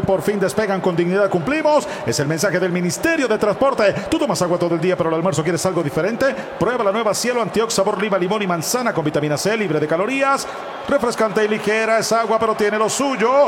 por fin despegan con dignidad, cumplimos. Es el mensaje del Ministerio de Transporte. Tú tomas agua todo el día, pero al almuerzo quieres algo diferente. Prueba la nueva Cielo Antiox sabor lima, limón y manzana con vitamina C, libre de calorías, refrescante y ligera. Es agua, pero tiene lo suyo.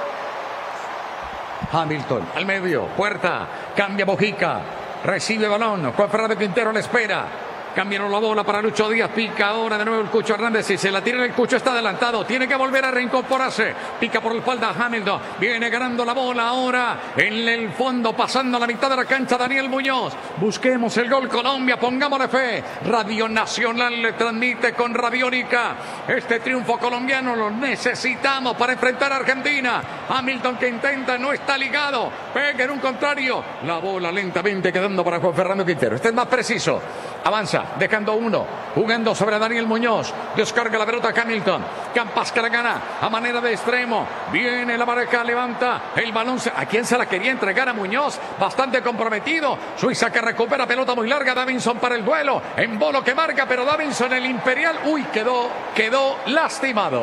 Hamilton al medio, Puerta, cambia Mojica, recibe balón, Juan Fernando Quintero le espera. Cambiaron la bola para Lucho Díaz, pica ahora de nuevo el Cucho Hernández y se la tira el Cucho, está adelantado, tiene que volver a reincorporarse, pica por la espalda Hamilton, viene ganando la bola ahora en el fondo, pasando la mitad de la cancha Daniel Muñoz. Busquemos el gol Colombia, pongámosle fe. Radio Nacional le transmite con Radiónica este triunfo colombiano, lo necesitamos para enfrentar a Argentina. Hamilton que intenta, no está ligado, pega en un contrario, la bola lentamente quedando para Juan Fernando Quintero, este es más preciso, avanza, dejando uno, jugando sobre Daniel Muñoz, descarga la pelota Hamilton, Campas que la gana a manera de extremo, viene la marca, levanta el balón, ¿a quién se la quería entregar? A Muñoz, bastante comprometido, Suiza que recupera pelota muy larga, Davinson para el duelo, en Bolo que marca, pero Davinson el Imperial, quedó lastimado.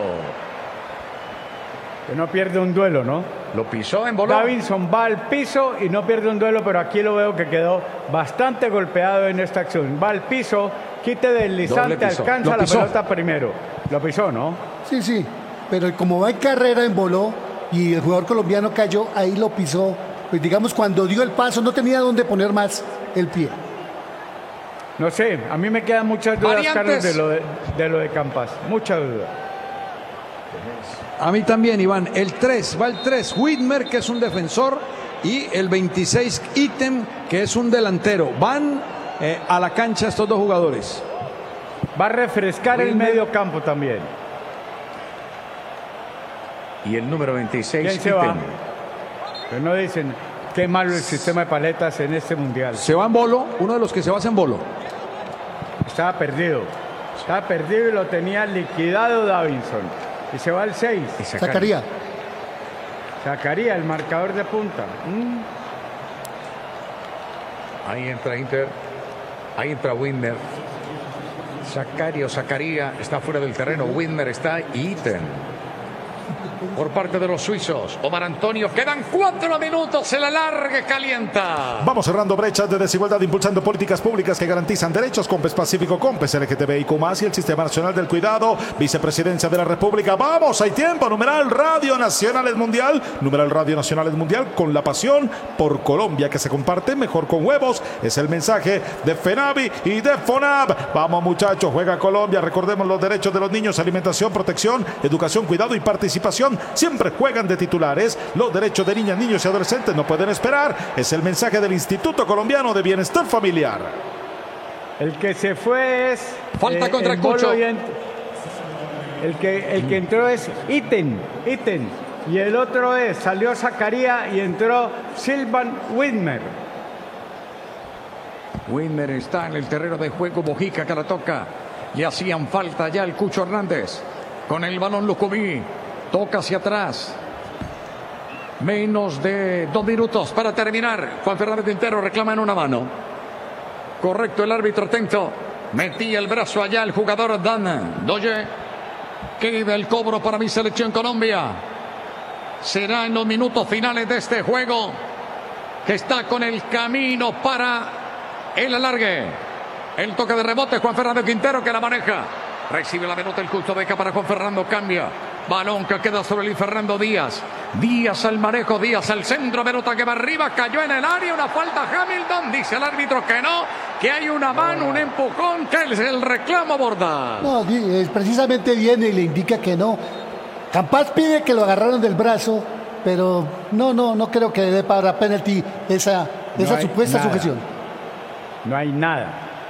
Que no pierde un duelo, ¿no? Lo pisó en Bolo. Davinson va al piso y no pierde un duelo, pero aquí lo veo que quedó bastante golpeado en esta acción. Va al piso, quite deslizante, alcanza la pelota primero. Lo pisó, ¿no? Sí, pero como va en carrera en Boló y el jugador colombiano cayó, ahí lo pisó. Pues digamos, cuando dio el paso no tenía dónde poner más el pie. No sé, a mí me quedan muchas dudas, Carlos, de lo de Campas. Muchas dudas. A mí también, Iván. El 3, va el 3, Whitmer, que es un defensor, y el 26, Item, que es un delantero. Van a la cancha estos dos jugadores. Va a refrescar Whitmer, el medio campo también. Y el número 26, ¿quién se Item? va? Pero no dicen qué malo el sistema de paletas en este mundial. Se va en Bolo, uno de los que se va en Bolo. Estaba perdido y lo tenía liquidado Davinson. Y se va al 6. Zacarías, el marcador de punta. Ahí entra Inter. Ahí entra Whitmer. Zacarías está fuera del terreno. Whitmer está y Iten. Por parte de los suizos, Omar Antonio, quedan 4 minutos, el alargue calienta. Vamos cerrando brechas de desigualdad, impulsando políticas públicas que garantizan derechos. COMPES Pacífico, COMPES LGTBIQ+, y el Sistema Nacional del Cuidado, Vicepresidencia de la República. Vamos, hay tiempo, numeral Radio Nacional es Mundial, numeral Radio Nacional es Mundial, con la pasión por Colombia que se comparte mejor con huevos. Es el mensaje de FENAVI y de FONAV. Vamos muchachos, juega Colombia, recordemos los derechos de los niños, alimentación, protección, educación, cuidado y participación. Siempre juegan de titulares. Los derechos de niñas, niños y adolescentes no pueden esperar. Es el mensaje del Instituto Colombiano de Bienestar Familiar. El que se fue es... Falta contra el Cucho. El que entró es Iten. Y el otro salió Zacarías y entró Silvan Whitmer. Whitmer está en el terreno de juego, Mojica que la toca. Y hacían falta ya el Cucho Hernández. Con el balón Lucumí. Toca hacia atrás. Menos de 2 minutos para terminar. Juan Fernando Quintero reclama en una mano. Correcto, el árbitro atento. Metía el brazo allá el jugador Dan Doye. Queda el cobro para mi selección Colombia. Será en los minutos finales de este juego, que está con el camino para el alargue. El toque de rebote, Juan Fernando Quintero que la maneja. Recibe la pelota el Cucho, deja para Juan Fernando, cambia. Balón que queda sobre Luis Fernando Díaz. Díaz al manejo, Díaz al centro, pelota que va arriba, cayó en el área, una falta Hamilton, dice el árbitro que no, que hay una mano, un empujón, que es el reclamo Borda. No, precisamente viene y le indica que no. Campas pide que lo agarraron del brazo, pero no creo que dé para penalti esa supuesta sujeción. No hay nada.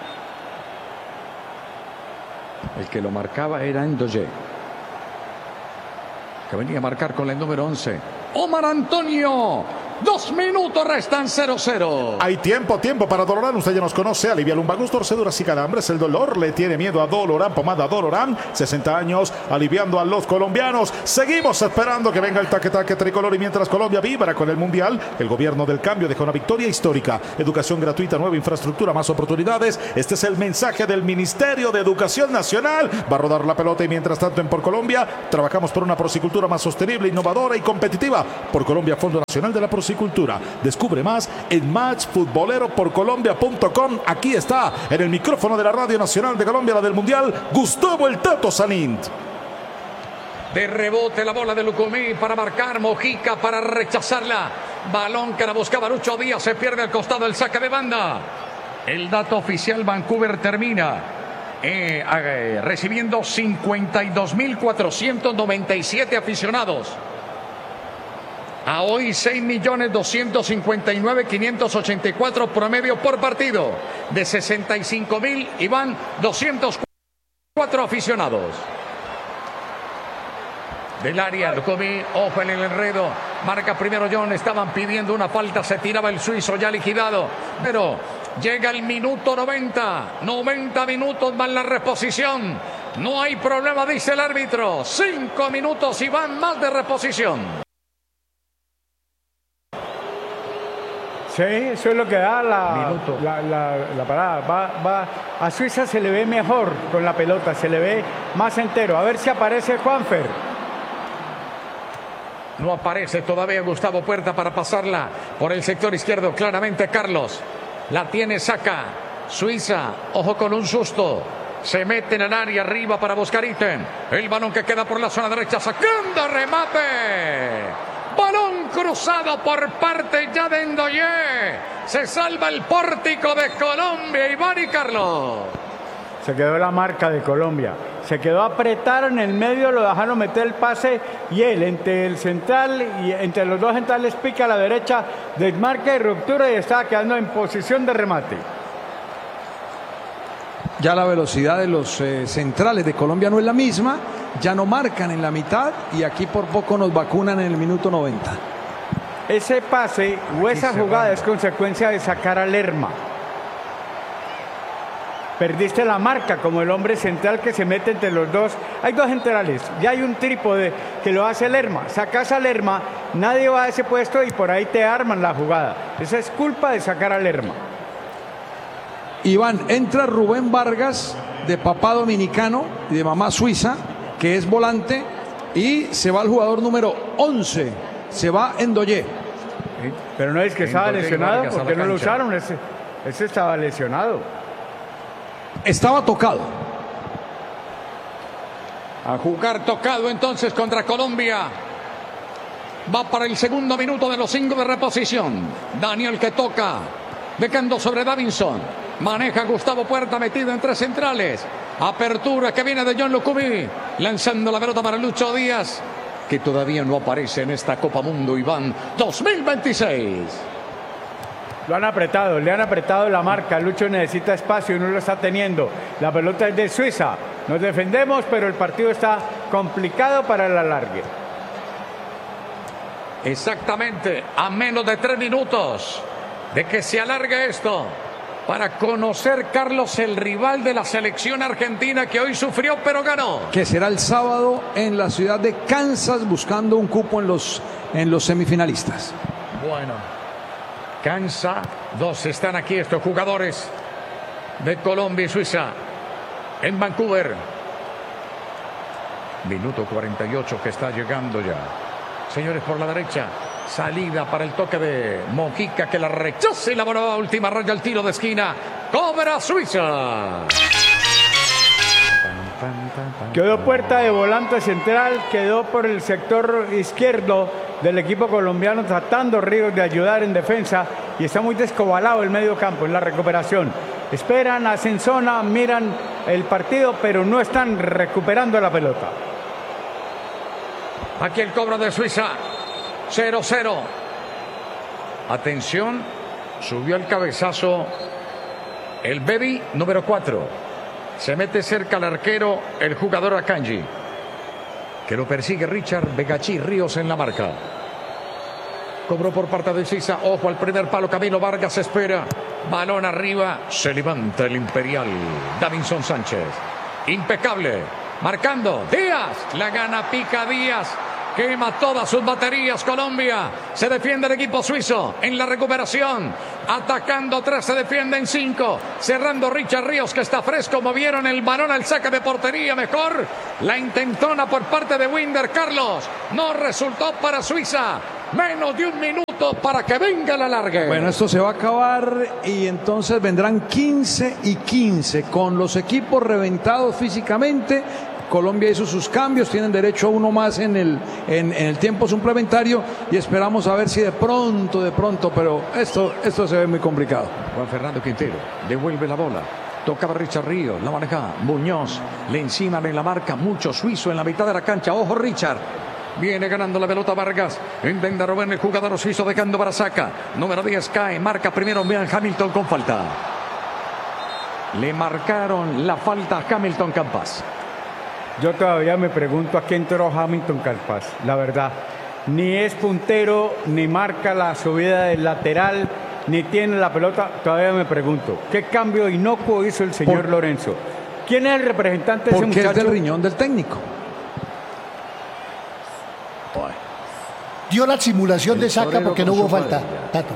El que lo marcaba era Endoye, que venía a marcar con el número 11. Omar Antonio 2 minutos restan 0-0. Hay tiempo para Dolorán. Usted ya nos conoce. Alivia lumbagos, torceduras y calambres. El dolor le tiene miedo a Dolorán. Pomada Dolorán. 60 años aliviando a los colombianos. Seguimos esperando que venga el taque-taque tricolor. Y mientras Colombia vibra con el Mundial, el gobierno del cambio deja una victoria histórica. Educación gratuita, nueva infraestructura, más oportunidades. Este es el mensaje del Ministerio de Educación Nacional. Va a rodar la pelota y mientras tanto en Por Colombia trabajamos por una porcicultura más sostenible, innovadora y competitiva. Por Colombia, Fondo Nacional de la Porcicultura. Descubre más en matchfutboleroporcolombia.com. Aquí está, en el micrófono de la Radio Nacional de Colombia, la del Mundial, Gustavo el Tato Sanint. De rebote la bola de Lucumí para marcar, Mojica para rechazarla. Balón que la buscaba Lucho Díaz, se pierde al costado del saque de banda. El dato oficial, Vancouver termina recibiendo 52.497 aficionados. A hoy 6.259.584 promedio por partido. De 65.000 y van 204 aficionados. Del área, Lucumí, ojo en el enredo. Marca primero John, estaban pidiendo una falta, se tiraba el suizo ya liquidado. Pero llega el minuto 90. 90 minutos más la reposición. No hay problema, dice el árbitro. 5 minutos y van más de reposición. Sí, eso es lo que da la parada. A Suiza se le ve mejor con la pelota, se le ve más entero. A ver si aparece Juanfer. No aparece todavía Gustavo Puerta para pasarla por el sector izquierdo. Claramente Carlos. La tiene, saca. Suiza, ojo con un susto. Se mete en el área arriba para buscar ítem. El balón que queda por la zona derecha, sacando remate. Balón cruzado por parte ya de Ndoye. Se salva el pórtico de Colombia, Iván y Carlos. Se quedó la marca de Colombia. Se quedó a apretar en el medio, lo dejaron meter el pase y él entre el central y entre los dos centrales pica a la derecha, desmarque y ruptura y estaba quedando en posición de remate. Ya la velocidad de los centrales de Colombia no es la misma, ya no marcan en la mitad y aquí por poco nos vacunan en el minuto 90. Ese pase o esa jugada es consecuencia de sacar a Lerma. Perdiste la marca como el hombre central que se mete entre los dos. Hay dos centrales, ya hay un trípode que lo hace Lerma. Sacas a Lerma, nadie va a ese puesto y por ahí te arman la jugada. Esa es culpa de sacar a Lerma. Iván, entra Rubén Vargas, de papá dominicano y de mamá suiza, que es volante, y se va el jugador número 11, se va Ndoye. Pero no es que estaba lesionado, porque no lo usaron, ese estaba lesionado. Estaba tocado. A jugar tocado entonces contra Colombia. Va para el segundo minuto de los 5 de reposición. Daniel que toca, dejando sobre Davinson. Maneja Gustavo Puerta metido entre centrales. Apertura que viene de John Lucumí. Lanzando la pelota para Lucho Díaz, que todavía no aparece en esta Copa Mundo, Iván, 2026. Lo han apretado, le han apretado la marca. Lucho necesita espacio y no lo está teniendo. La pelota es de Suiza. Nos defendemos, pero el partido está complicado para el alargue. Exactamente, a menos de 3 minutos de que se alargue esto. Para conocer, Carlos, el rival de la selección argentina que hoy sufrió pero ganó. Que será el sábado en la ciudad de Kansas buscando un cupo en los semifinalistas. Bueno, Kansas, 2 están aquí estos jugadores de Colombia y Suiza en Vancouver. Minuto 48 que está llegando ya. Señores, por la derecha. Salida para el toque de Mojica, que la rechaza y la bola última raya al tiro de esquina. Cobra Suiza. Quedó Puerta de volante central, quedó por el sector izquierdo del equipo colombiano tratando Ríos de ayudar en defensa y está muy descobalado el medio campo en la recuperación. Esperan, hacen zona, miran el partido, pero no están recuperando la pelota. Aquí el cobro de Suiza. 0-0. Atención, subió el cabezazo el Baby número 4. Se mete cerca al arquero el jugador Akanji, que lo persigue Richard Begachí Ríos en la marca. Cobró por parte de Suiza. Ojo al primer palo. Camilo Vargas espera. Balón arriba. Se levanta el Imperial. Davinson Sánchez. Impecable. Marcando. Díaz. La gana Pica Díaz. Quema todas sus baterías Colombia. Se defiende el equipo suizo en la recuperación. Atacando 3, se defiende en 5. Cerrando Richard Ríos, que está fresco. Movieron el balón al saque de portería mejor. La intentona por parte de Winder Carlos. No resultó para Suiza. Menos de un minuto para que venga la largue. Bueno, esto se va a acabar y entonces vendrán 15 y 15 con los equipos reventados físicamente. Colombia hizo sus cambios, tienen derecho a uno más en el tiempo suplementario y esperamos a ver si de pronto, pero esto se ve muy complicado. Juan Fernando Quintero devuelve la bola. Tocaba Richard Ríos, la maneja Muñoz, le enciman en la marca, mucho suizo en la mitad de la cancha. Ojo Richard. Viene ganando la pelota Vargas. Intenta robar el jugador suizo dejando para Saca. Número 10 cae, marca primero Bian Hamilton con falta. Le marcaron la falta a Hamilton Campas. Yo todavía me pregunto a qué entró Hamilton Campas, la verdad. Ni es puntero, ni marca la subida del lateral, ni tiene la pelota. Todavía me pregunto, ¿qué cambio inocuo hizo el señor Lorenzo? ¿Quién es el representante de ese muchacho? Porque es del riñón del técnico. Dio la simulación de Saca porque no hubo falta, Tato.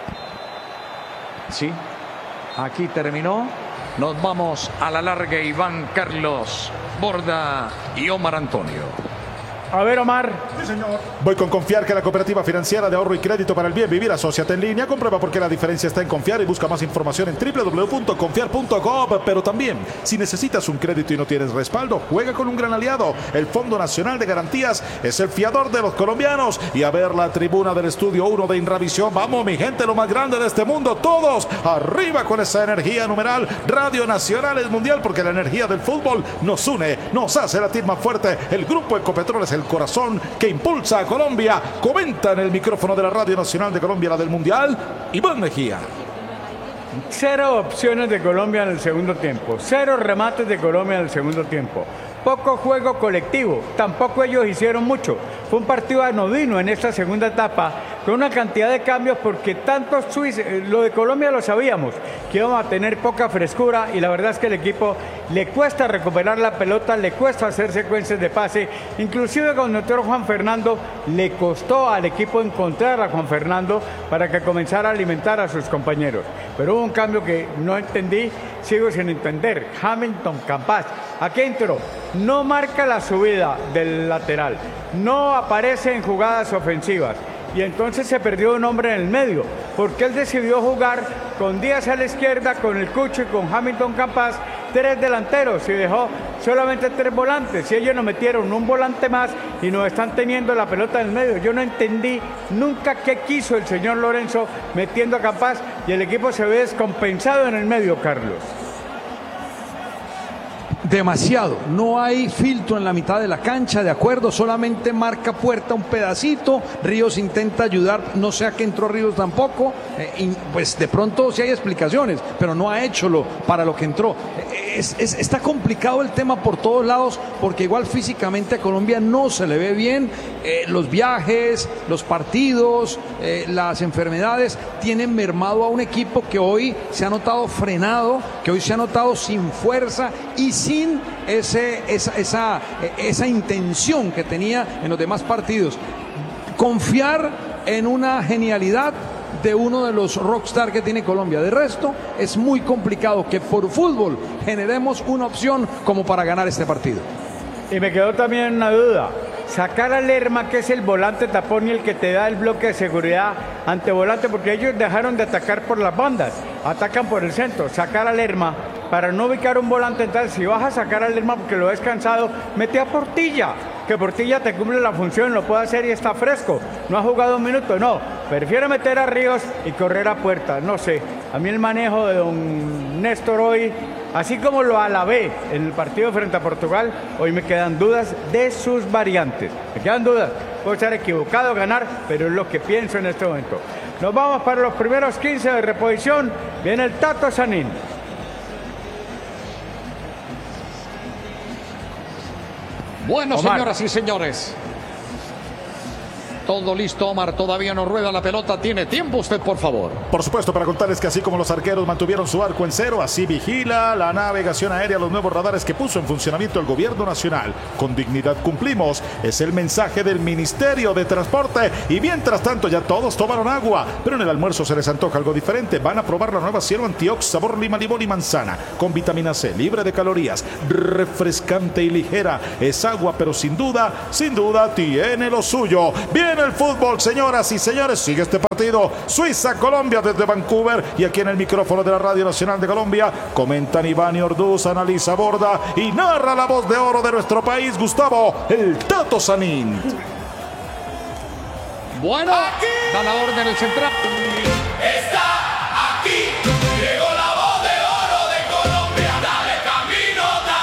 Sí, aquí terminó. Nos vamos a la larga. Iván Carlos Borda y Omar Antonio. A ver, Omar. Sí, señor. Voy con confiar que la Cooperativa Financiera de Ahorro y Crédito para el Bien Vivir, asóciate en línea, comprueba por qué la diferencia está en confiar y busca más información en www.confiar.gov. Pero también, si necesitas un crédito y no tienes respaldo, juega con un gran aliado. El Fondo Nacional de Garantías es el fiador de los colombianos. Y a ver la tribuna del Estudio 1 de Inravisión. Vamos, mi gente, lo más grande de este mundo. Todos arriba con esa energía numeral. Radio Nacional es mundial porque la energía del fútbol nos une, nos hace latir más fuerte. El grupo Ecopetrol es el corazón que impulsa a Colombia. Comenta en el micrófono de la Radio Nacional de Colombia, la del Mundial, Iván Mejía. 0 opciones de Colombia en el segundo tiempo. 0 remates de Colombia en el segundo tiempo. Poco juego colectivo. Tampoco ellos hicieron mucho. Fue un partido anodino en esta segunda etapa, con una cantidad de cambios porque tanto Suiza, lo de Colombia lo sabíamos, que íbamos a tener poca frescura y la verdad es que el equipo le cuesta recuperar la pelota, le cuesta hacer secuencias de pase, inclusive con nuestro Juan Fernando le costó al equipo encontrar a Juan Fernando para que comenzara a alimentar a sus compañeros. Pero hubo un cambio que no entendí, sigo sin entender. Hamilton Campas, aquí entró, no marca la subida del lateral, no aparece en jugadas ofensivas. Y entonces se perdió un hombre en el medio, porque él decidió jugar con Díaz a la izquierda, con el Cucho y con Hamilton Campas, 3 delanteros y dejó solamente 3 volantes. Y ellos nos metieron un volante más y nos están teniendo la pelota en el medio. Yo no entendí nunca qué quiso el señor Lorenzo metiendo a Campas y el equipo se ve descompensado en el medio, Carlos. Demasiado, no hay filtro en la mitad de la cancha, de acuerdo, solamente marca puerta un pedacito. Ríos intenta ayudar, no sé a qué entró Ríos tampoco, y pues de pronto sí hay explicaciones, pero no ha hecho para lo que entró. Está complicado el tema por todos lados, porque igual físicamente a Colombia no se le ve bien. Los viajes, los partidos, las enfermedades tienen mermado a un equipo que hoy se ha notado frenado, que hoy se ha notado sin fuerza y sin esa intención que tenía en los demás partidos. Confiar en una genialidad de uno de los rockstar que tiene Colombia. De resto, es muy complicado que por fútbol generemos una opción como para ganar este partido. Y me quedó también una duda. Sacar a Lerma, que es el volante tapón y el que te da el bloque de seguridad ante volante, porque ellos dejaron de atacar por las bandas, atacan por el centro. Sacar a Lerma para no ubicar un volante, entonces si vas a sacar a Lerma porque lo ves cansado, mete a Portilla, que Portilla te cumple la función, lo puede hacer y está fresco. No ha jugado un minuto, no. Prefiere meter a Ríos y correr a puerta, no sé. A mí el manejo de don Néstor hoy, así como lo alabé en el partido frente a Portugal, hoy me quedan dudas de sus variantes. Me quedan dudas. Puedo estar equivocado, ganar, pero es lo que pienso en este momento. Nos vamos para los primeros 15 de reposición. Viene el Tato Sanín. Bueno, Omar. señoras y señores, Todo listo, Omar. Todavía no rueda la pelota. ¿Tiene tiempo usted, por favor? Por supuesto, para contarles que así como los arqueros mantuvieron su arco en cero, así vigila la navegación aérea los nuevos radares que puso en funcionamiento el gobierno nacional. Con dignidad cumplimos. Es el mensaje del Ministerio de Transporte. Y mientras tanto ya todos tomaron agua, pero en el almuerzo se les antoja algo diferente. Van a probar la nueva Cielo Antiox sabor lima, limón y manzana, con vitamina C, libre de calorías, refrescante y ligera. Es agua, pero sin duda tiene lo suyo. Viene el fútbol, señoras y señores. Sigue este partido. Suiza-Colombia desde Vancouver. Y aquí en el micrófono de la Radio Nacional de Colombia comentan Iván Orduz, analiza Borda y narra la voz de oro de nuestro país, Gustavo el Tato Sanín. Bueno, da la orden el central. Está aquí, llegó la voz de oro de Colombia. Dale camino,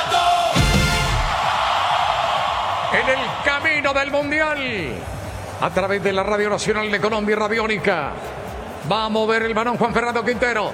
Tato. En el camino del Mundial, a través de la Radio Nacional de Colombia y Radiónica, va a mover el balón Juan Fernando Quintero.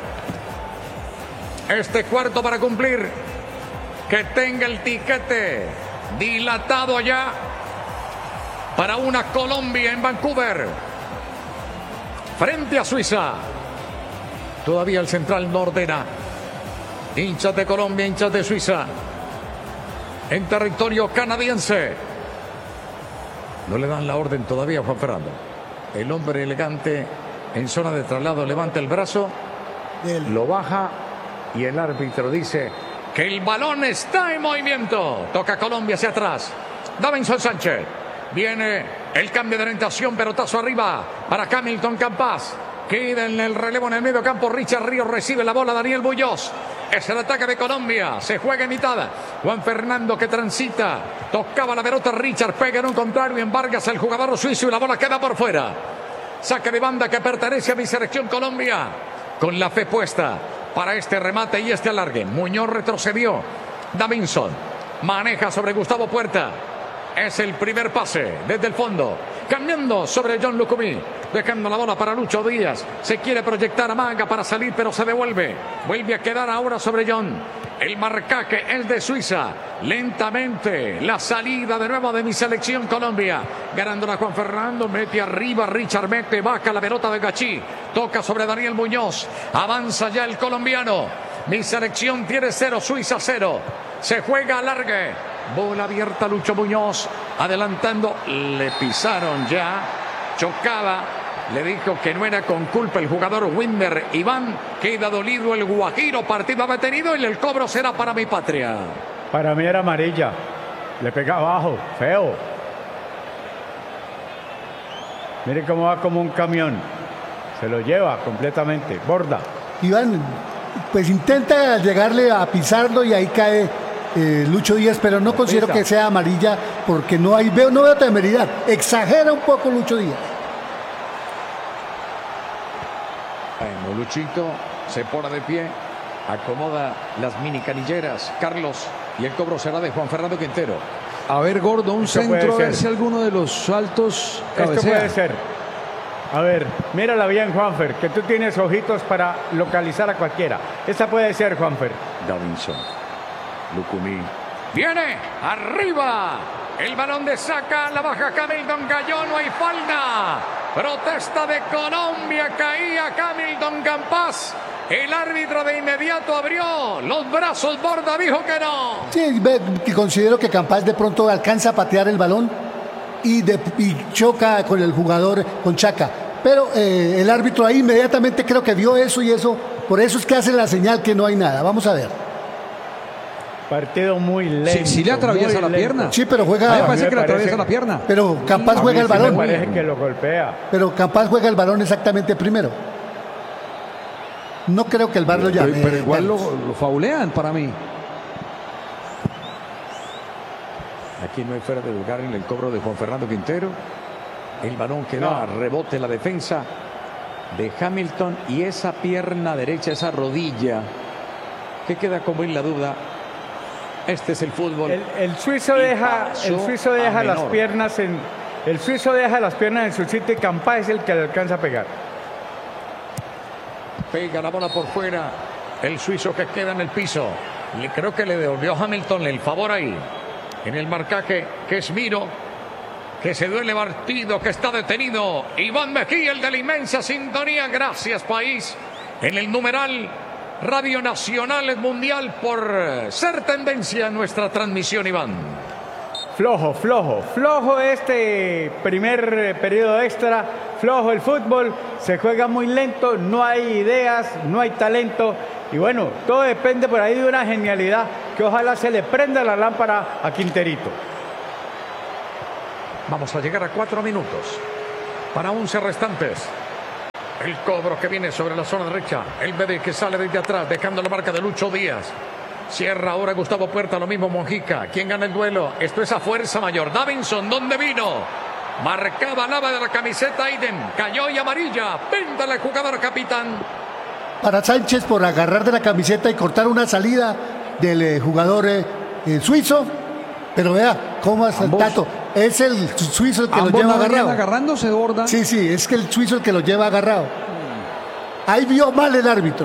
Este cuarto para cumplir. Que tenga el tiquete dilatado allá para una Colombia en Vancouver frente a Suiza. Todavía el central no ordena. Hinchas de Colombia, hinchas de Suiza en territorio canadiense. No le dan la orden todavía a Juan Fernando. El hombre elegante en zona de traslado levanta el brazo, lo baja y el árbitro dice que el balón está en movimiento. Toca Colombia hacia atrás. Davinson Sánchez. Viene el cambio de orientación, pelotazo arriba para Hamilton Campas. Queda en el relevo en el medio campo. Richard Ríos recibe la bola. Daniel Muñoz. Es el ataque de Colombia. Se juega en mitad. Juan Fernando que transita. Tocaba la pelota. Richard pega en un contrario. En Vargas el jugador suizo y la bola queda por fuera. Saque de banda que pertenece a mi selección Colombia. Con la fe puesta para este remate y este alargue. Muñoz retrocedió. Davinson maneja sobre Gustavo Puerta. Es el primer pase desde el fondo. Cambiando sobre John Lucumí. Dejando la bola para Lucho Díaz. Se quiere proyectar a Manga para salir, pero se devuelve. Vuelve a quedar ahora sobre John. El marcaje es de Suiza. Lentamente la salida de nuevo de mi selección Colombia. Ganándola Juan Fernando. Mete arriba Richard. Mete, baja la pelota de Gachí. Toca sobre Daniel Muñoz. Avanza ya el colombiano. Mi selección tiene 0, Suiza 0. Se juega alargue. Bola abierta Lucho Muñoz. Adelantando. Le pisaron ya. Chocaba. Le dijo que no era con culpa el jugador Winder. Iván, queda dolido el Guajiro. Partido detenido y el cobro será para mi patria. Para mí era amarilla. Le pega abajo. Feo. Mire cómo va como un camión. Se lo lleva completamente. Borda. Iván, pues intenta llegarle a pisarlo y ahí cae Lucho Díaz, pero no considero que sea amarilla porque no veo temeridad. Exagera un poco Lucho Díaz. Bueno, Luchito se pone de pie, acomoda las mini canilleras, Carlos, y el cobro será de Juan Fernando Quintero. A ver, Gordo, un Esto centro, a puede ver ser. si alguno de los saltos cabecea. Esto puede ser. A ver, mírala bien, Juanfer, que tú tienes ojitos para localizar a cualquiera. Esta puede ser, Juanfer. Davinson, Lucumí. Viene, arriba. El balón de saca, la baja Hamilton, cayó, no hay falta. Protesta de Colombia, caía Hamilton Campas. El árbitro de inmediato abrió los brazos, Borda dijo que no. Sí, que considero que Campas de pronto alcanza a patear el balón y choca con el jugador, con Chaca. Pero el árbitro ahí inmediatamente creo que vio eso y eso, por eso es que hace la señal que no hay nada. Vamos a ver. Partido muy lento. Si le atraviesa la muy lento. pierna. Sí, pero A mí me juega. parece que le parece- atraviesa la pierna. Pero Campas A juega mí el sí me balón. parece que lo golpea. Pero Campas juega el balón exactamente primero. No creo que el VAR lo llame. Pero igual Carlos. lo faulean para mí. Aquí no hay fuera de lugar en el cobro de Juan Fernando Quintero. El balón que da rebote la defensa de Hamilton y esa pierna derecha, esa rodilla, que queda como en la duda. Este es el fútbol. El suizo Y deja, pasó el suizo a deja las menor. piernas en. El suizo deja las piernas en su sitio y Campas es el que le alcanza a pegar. Pega la bola por fuera. El suizo que queda en el piso. Creo que le devolvió Hamilton el favor ahí. En el marcaje que es Miro. que se duele partido, que está detenido. Iván Mejía, el de la inmensa sintonía. Gracias, país. En el numeral Radio Nacional Mundial por ser tendencia en nuestra transmisión, Iván. Flojo este primer periodo extra, flojo el fútbol, se juega muy lento, no hay ideas, no hay talento y bueno, todo depende por ahí de una genialidad que ojalá se le prenda la lámpara a Quinterito. Vamos a llegar a 4 minutos para 11 restantes. El cobro que viene sobre la zona derecha, el bebé que sale desde atrás dejando la marca de Lucho Díaz. Cierra ahora Gustavo Puerta, lo mismo Mojica. ¿Quién gana el duelo? Esto es a fuerza mayor. Davinson, ¿dónde vino? Marcaba lava de la camiseta Aiden. Cayó y amarilla. Péntale, jugador capitán. Para Sánchez por agarrar de la camiseta y cortar una salida del jugador suizo. Pero vea, ¿cómo es el Tato? Es el suizo el que lo lleva agarrado. Agarrándose, Borda. Sí, es que el suizo el que lo lleva agarrado. Ahí vio mal el árbitro.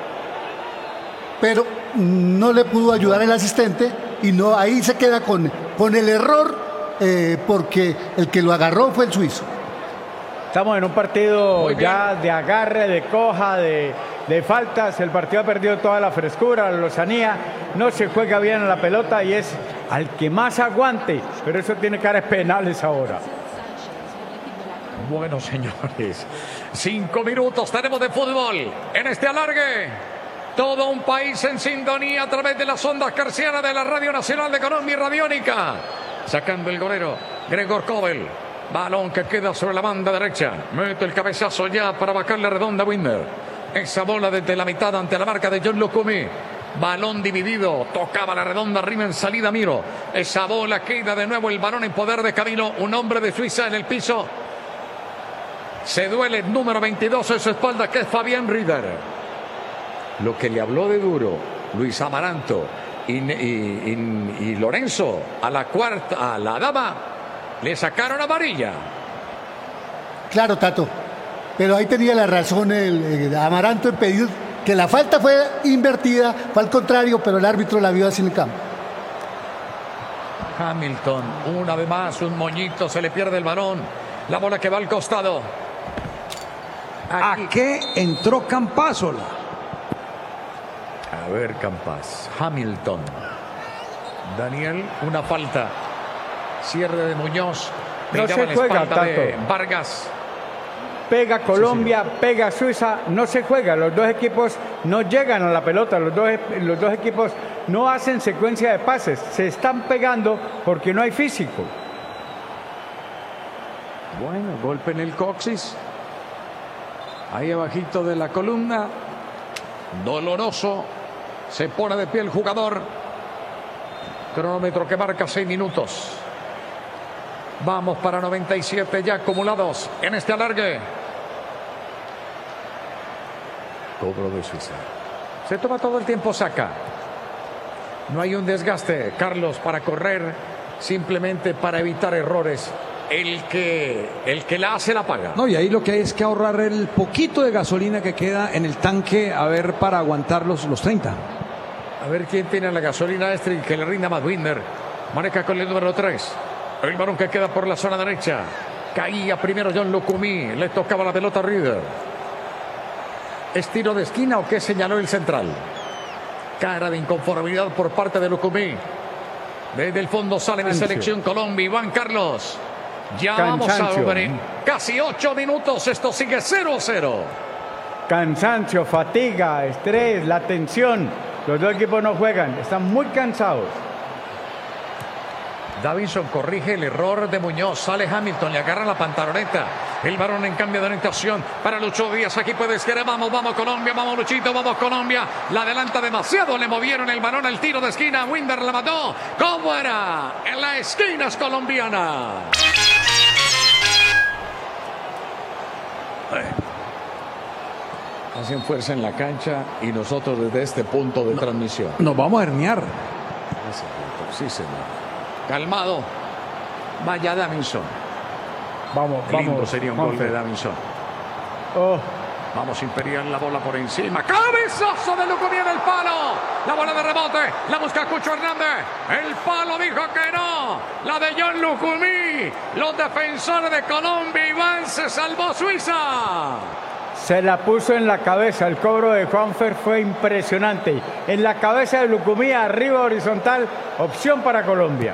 Pero no le pudo ayudar el asistente y no ahí se queda con el error porque el que lo agarró fue el suizo. Estamos en un partido ya de agarre, de coja, de faltas. El partido ha perdido toda la frescura, la lozanía. No se juega bien a la pelota y es al que más aguante. Pero eso tiene caras penales ahora. Bueno, señores, 5 minutos tenemos de fútbol en este alargue. Todo un país en sintonía a través de las ondas carcianas de la Radio Nacional de Colombia y Radiónica. Sacando el golero, Gregor Kobel. Balón que queda sobre la banda derecha. Mete el cabezazo ya para bajarle redonda a Winder. Esa bola desde la mitad ante la marca de John Lucumí. Balón dividido. Tocaba la redonda arriba en salida Miro. Esa bola queda de nuevo el balón en poder de Camilo. Un hombre de Suiza en el piso. Se duele el número 22 en su espalda, que es Fabián Rieder. Lo que le habló de duro Luis Amaranto y Lorenzo a la dama, le sacaron amarilla. Claro, Tato, pero ahí tenía la razón el Amaranto en pedir que la falta fue invertida, fue al contrario, pero el árbitro la vio así en el campo. Hamilton, una vez más, un moñito, se le pierde el balón. La bola que va al costado. Aquí. ¿A qué entró Campazzola? A ver, Campas. Hamilton. Daniel, una falta. Cierre de Muñoz. No se juega, Tato. Vargas. Pega Colombia, pega Suiza, no se juega. Los dos equipos no llegan a la pelota. Los dos equipos no hacen secuencia de pases. Se están pegando porque no hay físico. Bueno, golpe en el coxis. Ahí abajito de la columna. Doloroso. Se pone de pie el jugador. Cronómetro que marca 6 minutos. Vamos para 97 ya acumulados en este alargue. Cobro de Suiza. Se toma todo el tiempo, saca. No hay un desgaste, Carlos, para correr, simplemente para evitar errores. El que la hace la paga. No, y ahí lo que hay es que ahorrar el poquito de gasolina que queda en el tanque, a ver, para aguantar los 30. A ver quién tiene la gasolina extra y que le rinda más. Winder maneja con el número 3. El balón que queda por la zona derecha. Caía primero John Lucumí. Le tocaba la pelota a Rieder. ¿Es tiro de esquina o qué señaló el central? Cara de inconformidad por parte de Lucumí. Desde el fondo sale de selección Colombia. Iván Carlos. Ya vamos a ver. Casi 8 minutos. Esto sigue 0-0. Cansancio, fatiga, estrés, la tensión. Los dos equipos no juegan. Están muy cansados. Davinson corrige el error de Muñoz. Sale Hamilton, le agarra la pantaloneta. El varón en cambio de orientación para Lucho Díaz. Aquí puede ser. Vamos Colombia, vamos Luchito, vamos Colombia. La adelanta demasiado, le movieron el balón al tiro de esquina. Winder la mató. ¿Cómo era? En la esquina es colombiana. Hacen fuerza en la cancha y nosotros desde este punto de transmisión. Nos vamos a herniar. Sí, señor. Calmado. Vaya Davinson. Vamos. Sería un gol de Davinson. Vamos Imperial, la bola por encima. Cabezazo de Lucumí en el palo. La bola de rebote. La busca Cucho Hernández. El palo dijo que no. La de John Lucumí. Los defensores de Colombia. Iván, se salvó Suiza. Se la puso en la cabeza. El cobro de Juanfer fue impresionante. En la cabeza de Lucumí, arriba horizontal. Opción para Colombia.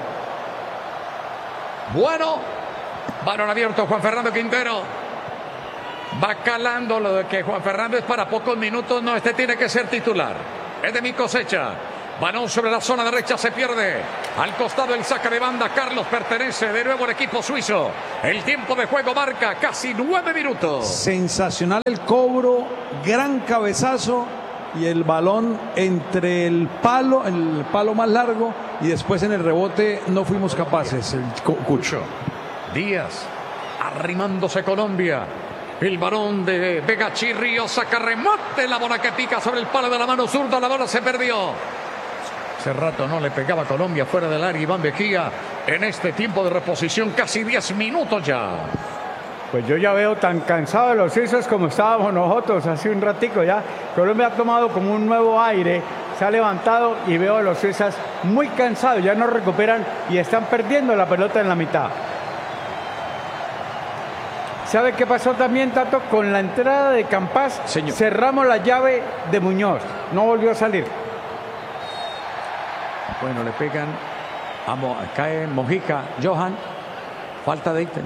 Bueno. Balón abierto, Juan Fernando Quintero. Va calando lo de que Juan Fernández para pocos minutos. No, este tiene que ser titular. Es de mi cosecha. Balón sobre la zona derecha, se pierde. Al costado el saque de banda. Carlos pertenece de nuevo al equipo suizo. El tiempo de juego marca casi 9 minutos. Sensacional el cobro, gran cabezazo y el balón entre el palo más largo y después en el rebote no fuimos capaces. El Cucho. Díaz, arrimándose Colombia. El balón de Vega Chirrío, saca remate, la bola que pica sobre el palo de la mano zurda, la bola se perdió. Hace rato no le pegaba Colombia fuera del área Iván Mejía en este tiempo de reposición, casi 10 minutos ya. Pues yo ya veo tan cansado de los suizos como estábamos nosotros hace un ratico ya. Colombia ha tomado como un nuevo aire, se ha levantado y veo a los suizos muy cansados, ya no recuperan y están perdiendo la pelota en la mitad. ¿Sabe qué pasó también, Tato? Con la entrada de Campas, señor, cerramos la llave de Muñoz. No volvió a salir. Bueno, le pegan. Cae Mojica, Johan. Falta de ítem.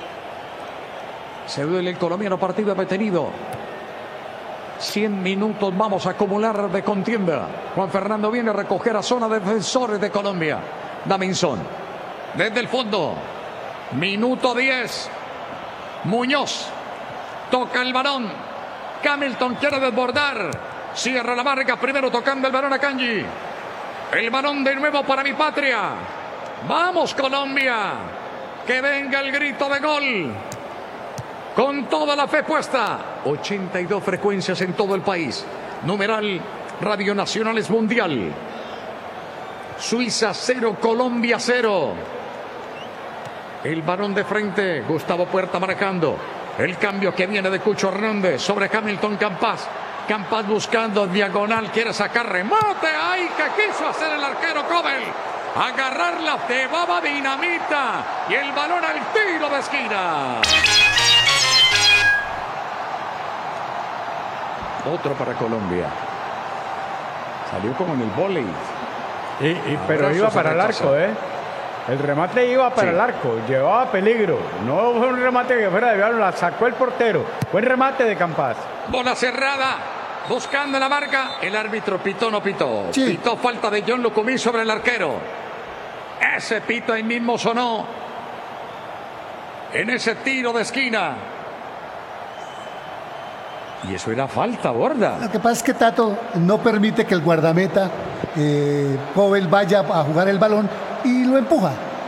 Se duele el colombiano, partido detenido. 100 minutos vamos a acumular de contienda. Juan Fernando viene a recoger a zona de defensores de Colombia. Davinson. Desde el fondo. Minuto 10. Muñoz toca el balón. Hamilton quiere desbordar. Cierra la marca. Primero tocando el balón a Kanji. El balón de nuevo para mi patria. Vamos, Colombia. Que venga el grito de gol. Con toda la fe puesta. 82 frecuencias en todo el país. Numeral Radio Nacionales Mundial. Suiza 0, Colombia 0. El balón de frente, Gustavo Puerta marcando. El cambio que viene de Cucho Hernández sobre Hamilton Campas. Campas buscando diagonal, quiere sacar remate. ¡Ay, que quiso hacer el arquero Cobel! Agarrarla, llevaba dinamita. Y el balón al tiro de esquina. Otro para Colombia. Salió como en el vóley. Pero iba para el arco, ¿eh? El remate iba para el arco, llevaba peligro. No fue un remate que fuera de balón, la sacó el portero. Buen remate de Campas. Bola cerrada, buscando la marca. El árbitro pitó, no pitó. Sí. Pitó falta de John Lucumí sobre el arquero. Ese pito ahí mismo sonó. En ese tiro de esquina. Y eso era falta, Borda. Lo que pasa es que Tato no permite que el guardameta Cobel vaya a jugar el balón y lo empuja.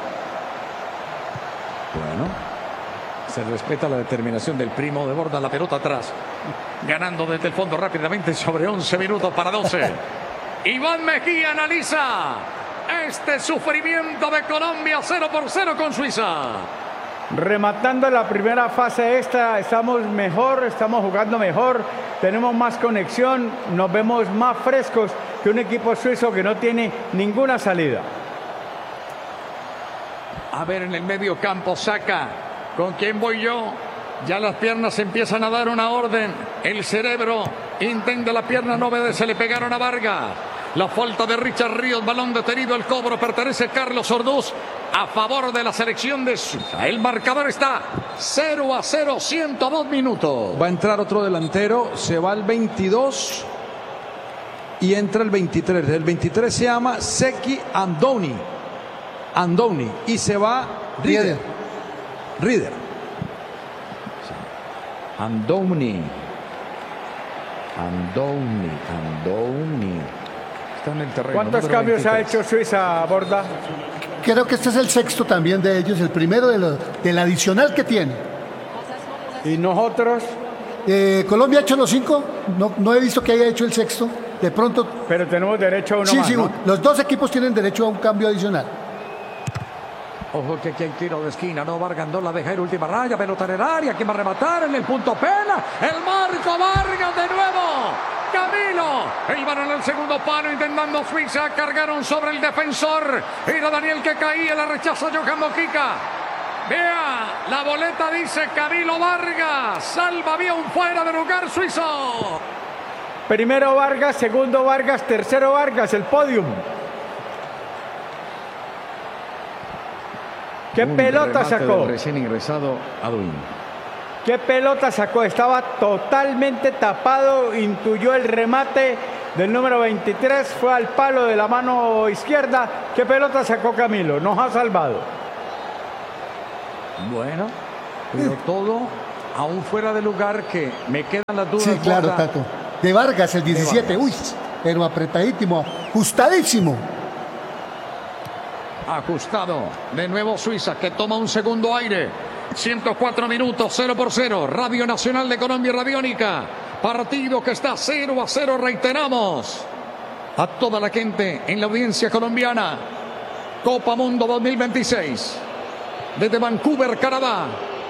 Bueno, se respeta la determinación del primo de Borda. La pelota atrás, ganando desde el fondo rápidamente sobre 11 minutos para 12. Iván Mejía analiza este sufrimiento de Colombia 0-0 con Suiza. Rematando la primera fase esta, estamos mejor, estamos jugando mejor, tenemos más conexión, nos vemos más frescos que un equipo suizo que no tiene ninguna salida. A ver, en el medio campo saca. ¿Con quién voy yo? Ya las piernas empiezan a dar una orden. El cerebro intenta la pierna, no obedece, le pegaron a Vargas. La falta de Richard Ríos, balón detenido, el cobro pertenece a Carlos Orduz a favor de la selección de Suiza. El marcador está 0-0, 102 minutos. Va a entrar otro delantero, se va el 22 y entra el 23. El 23 se llama Seki Andoni y se va Rieder. Andoni. Está en el terreno. ¿Cuántos cambios 23 ha hecho Suiza, Borda? Creo que este es el sexto también de ellos, el primero del adicional que tiene. ¿Y nosotros? Colombia ha hecho los 5, no he visto que haya hecho el sexto, de pronto. Pero tenemos derecho a uno más, sí, ¿no? Los dos equipos tienen derecho a un cambio adicional. Ojo que aquí hay tiro de esquina, no Vargas no la deja ir, última raya, pelota en el área, ¿quién va a rematar? En el punto pena, el marco, Vargas de nuevo, Camilo, el balón en el segundo palo intentando Suiza, cargaron sobre el defensor, era Daniel que caía, la rechaza Johan Mojica. Vea, la boleta dice Camilo Vargas, salva bien un fuera de lugar suizo. Primero Vargas, segundo Vargas, tercero Vargas, el podium. ¿Qué pelota sacó? Recién ingresado Aduin. ¿Qué pelota sacó? Estaba totalmente tapado, intuyó el remate del número 23, fue al palo de la mano izquierda. ¿Qué pelota sacó Camilo? Nos ha salvado. Bueno, pero todo aún fuera de lugar que me quedan las dudas. Sí, claro, Tato. De Vargas, el 17. Uy, pero apretadísimo, ajustadísimo. Ajustado. De nuevo Suiza que toma un segundo aire. 104 minutos, 0-0. Radio Nacional de Colombia y Radiónica. Partido que está 0-0, reiteramos. A toda la gente en la audiencia colombiana. Copa Mundo 2026. Desde Vancouver, Canadá.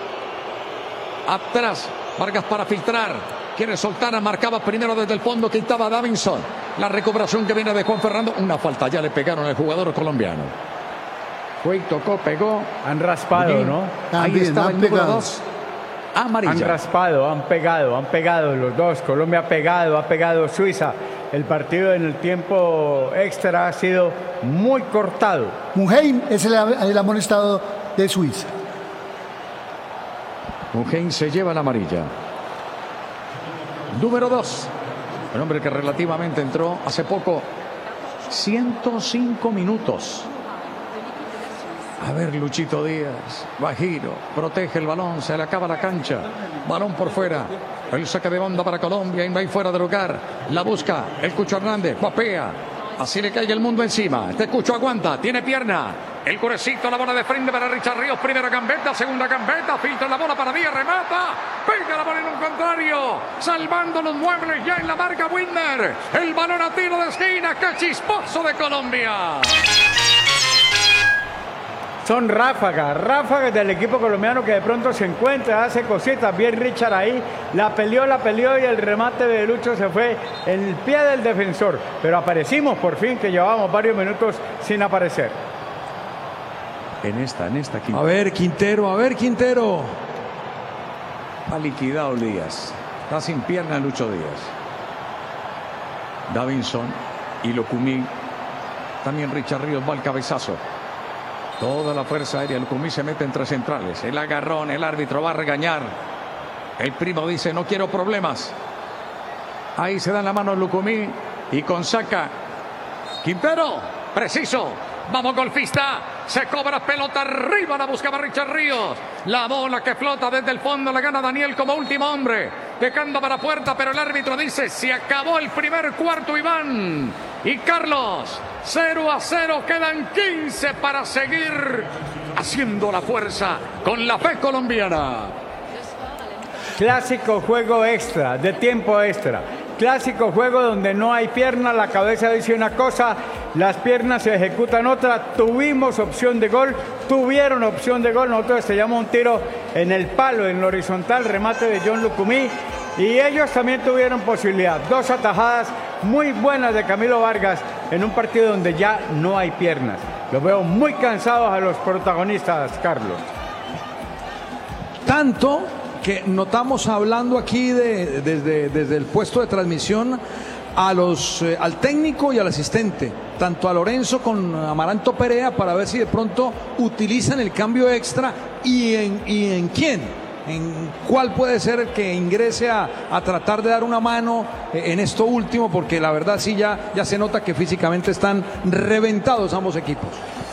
Atrás, Vargas para filtrar. Quiere soltar, marcaba primero desde el fondo, quitaba Davinson. La recuperación que viene de Juan Fernando. Una falta, ya le pegaron al jugador colombiano. Fue y tocó, pegó. Han raspado, Bien. ¿no? Ahí estaba el número 2. Amarilla. Han raspado, han pegado los dos. Colombia ha pegado Suiza. El partido en el tiempo extra ha sido muy cortado. Muheim es el amonestado de Suiza. Muheim se lleva la amarilla. Número 2. El hombre que relativamente entró hace poco. 105 minutos. A ver, Luchito Díaz, Bajiro, protege el balón, se le acaba la cancha, balón por fuera, el saque de banda para Colombia, y va fuera de lugar, la busca, el Cucho Hernández, guapea, así le cae el mundo encima, este Cucho aguanta, tiene pierna, el curecito, la bola de frente para Richard Ríos, primera gambeta, segunda gambeta, filtra la bola para Díaz, remata, pega la bola en un contrario, salvando los muebles ya en la marca Whitmer, el balón a tiro de esquina, qué chisposo de Colombia. Son ráfagas del equipo colombiano que de pronto se encuentra, hace cositas. Bien Richard ahí, la peleó y el remate de Lucho se fue en el pie del defensor. Pero aparecimos por fin, que llevábamos varios minutos sin aparecer. En esta, Quintero. A ver, Quintero. Ha liquidado Díaz. Está sin pierna Lucho Díaz. Davinson y Locumí. También Richard Ríos va al cabezazo. Toda la fuerza aérea, Lucumí se mete entre centrales. El agarrón, el árbitro va a regañar. El primo dice, no quiero problemas. Ahí se da la mano Lucumí y con saca. Quintero, preciso. Vamos, golfista. Se cobra pelota arriba, la buscaba Richard Ríos. La bola que flota desde el fondo la gana Daniel como último hombre. Dejando para puerta, pero el árbitro dice, se acabó el primer cuarto, Iván. Y Carlos, 0-0, quedan 15 para seguir haciendo la fuerza con la fe colombiana. Clásico juego extra, de tiempo extra. Clásico juego donde no hay pierna, la cabeza dice una cosa, las piernas se ejecutan otra. Tuvimos opción de gol, tuvieron opción de gol. Nosotros estrellamos un tiro en el palo, en lo horizontal, remate de John Lucumí. Y ellos también tuvieron posibilidad. Dos atajadas muy buenas de Camilo Vargas en un partido donde ya no hay piernas. Los veo muy cansados a los protagonistas, Carlos. Tanto que notamos hablando aquí desde el puesto de transmisión al técnico y al asistente, tanto a Lorenzo con Amaranto Perea, para ver si de pronto utilizan el cambio extra y en quién. ¿En cuál puede ser el que ingrese a tratar de dar una mano en esto último? Porque la verdad sí ya se nota que físicamente están reventados ambos equipos.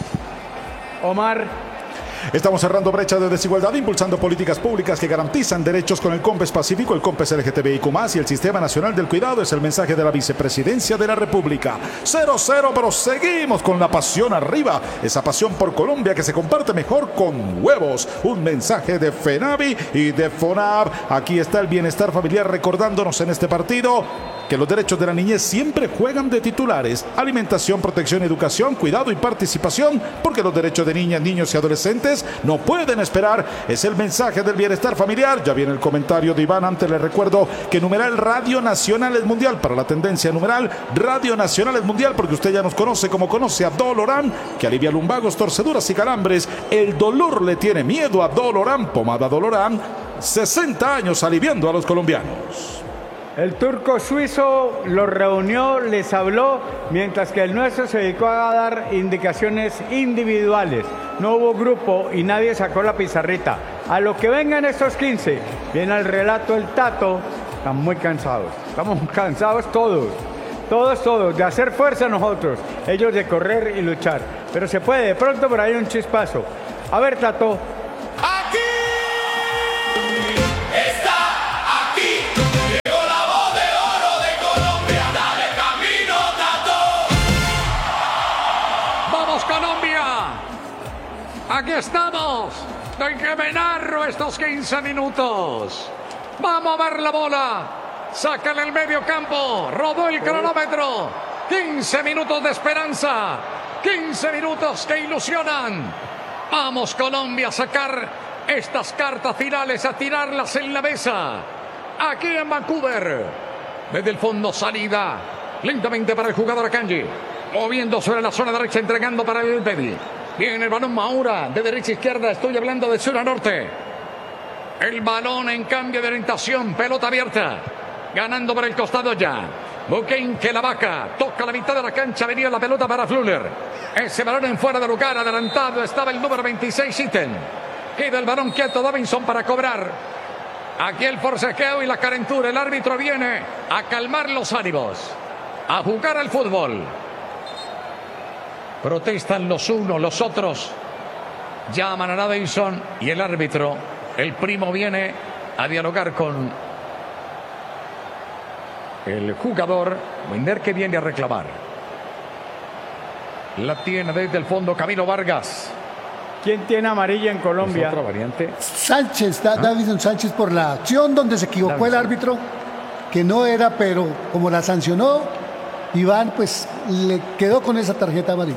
Omar. Estamos cerrando brecha de desigualdad, impulsando políticas públicas que garantizan derechos con el COMPES Pacífico, el COMPES LGTBIQ+, y el Sistema Nacional del Cuidado. Es el mensaje de la Vicepresidencia de la República. 0-0, pero seguimos con la pasión arriba. Esa pasión por Colombia que se comparte mejor con huevos. Un mensaje de FENAVI y de FONAV. Aquí está el bienestar familiar recordándonos en este partido que los derechos de la niñez siempre juegan de titulares. Alimentación, protección, educación, cuidado y participación, porque los derechos de niñas, niños y adolescentes no pueden esperar. Es el mensaje del bienestar familiar. Ya viene el comentario de Iván. Antes les recuerdo que numeral Radio Nacional es mundial. Para la tendencia numeral Radio Nacional es mundial, porque usted ya nos conoce como conoce a Doloran, que alivia lumbagos, torceduras y calambres. El dolor le tiene miedo a Doloran. Pomada Doloran, 60 años aliviando a los colombianos. El turco suizo los reunió, les habló, mientras que el nuestro se dedicó a dar indicaciones individuales. No hubo grupo y nadie sacó la pizarrita. A lo que vengan estos 15, viene el relato el Tato. Están muy cansados, estamos cansados todos, de hacer fuerza nosotros, ellos de correr y luchar. Pero se puede, de pronto por ahí un chispazo. A ver, Tato. Aquí estamos, en que me narro estos 15 minutos. Vamos a ver la bola. Sácale el medio campo. Rodó el cronómetro. 15 minutos de esperanza. 15 minutos que ilusionan. Vamos, Colombia, a sacar estas cartas finales, a tirarlas en la mesa. Aquí en Vancouver. Desde el fondo, salida. Lentamente para el jugador Akanji. Moviendo sobre la zona derecha, entregando para el Bedi. Viene el balón Maura, de derecha a izquierda, estoy hablando de sur a norte. El balón en cambio de orientación, pelota abierta. Ganando por el costado ya. Buquén que la vaca, toca la mitad de la cancha, venía la pelota para Fluller. Ese balón en fuera de lugar, adelantado estaba el número 26, Itten. Queda el balón quieto, Davinson para cobrar. Aquí el forcejeo y la calentura, el árbitro viene a calmar los ánimos, a jugar al fútbol. Protestan los unos, los otros. Llaman a Davinson y el árbitro, el primo, viene a dialogar con el jugador Winder, que viene a reclamar. La tiene desde el fondo Camilo Vargas. ¿Quién tiene amarilla en Colombia? ¿Es otra variante? Sánchez, Davinson Sánchez, por la acción donde se equivocó el árbitro, que no era, pero como la sancionó, Iván pues le quedó con esa tarjeta amarilla.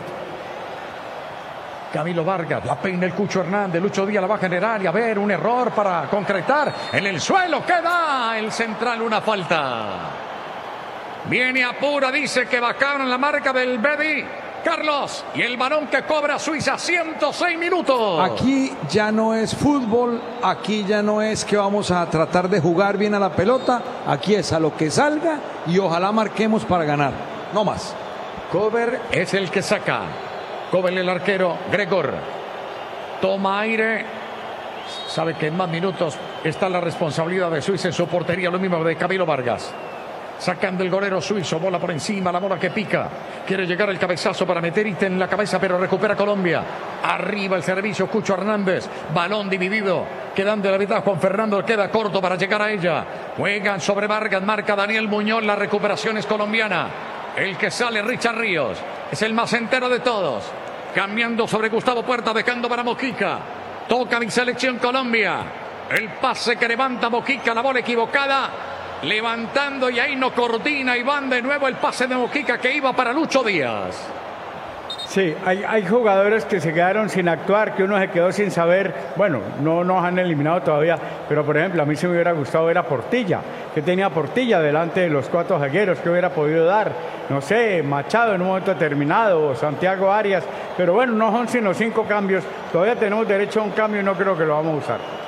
Camilo Vargas, la peina el Cucho Hernández, Lucho Díaz la va a generar y a ver, un error para concretar. En el suelo queda el central, una falta. Viene apura, dice que bajaron la marca del Bedi. Carlos, y el balón que cobra Suiza, 106 minutos. Aquí ya no es fútbol, aquí ya no es que vamos a tratar de jugar bien a la pelota, aquí es a lo que salga y ojalá marquemos para ganar, no más. Cover es el que saca. Cover el arquero, Gregor. Toma aire. Sabe que en más minutos está la responsabilidad de Suiza en su portería, lo mismo de Camilo Vargas. Sacando el golero suizo, bola por encima, la bola que pica. Quiere llegar el cabezazo para meter Itten en la cabeza, pero recupera Colombia. Arriba el servicio, Cucho Hernández. Balón dividido, quedando de la mitad. Juan Fernando queda corto para llegar a ella. Juegan sobre Vargas, marca Daniel Muñoz. La recuperación es colombiana. El que sale, Richard Ríos, es el más entero de todos. Cambiando sobre Gustavo Puerta, dejando para Mojica. Toca mi selección Colombia. El pase que levanta Mojica, la bola equivocada. Levantando y ahí no coordina Iván, de nuevo el pase de Mojica que iba para Lucho Díaz. Sí, hay jugadores que se quedaron sin actuar, que uno se quedó sin saber. Bueno, no nos han eliminado todavía, pero por ejemplo a mí se me hubiera gustado ver a Portilla, que tenía Portilla delante de los cuatro zagueros, que hubiera podido dar, no sé, Machado en un momento determinado, o Santiago Arias, pero bueno, no son sino 5 cambios, todavía tenemos derecho a un cambio y no creo que lo vamos a usar.